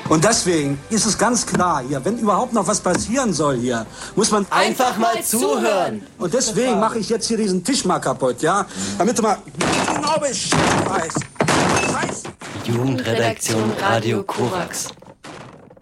Und deswegen ist es ganz klar hier, wenn überhaupt noch was passieren soll hier, muss man einfach mal zuhören. Und deswegen mache ich jetzt hier diesen Tisch mal kaputt, ja? Damit du mal genau Bescheid weißt. Jugendredaktion Radio Korax.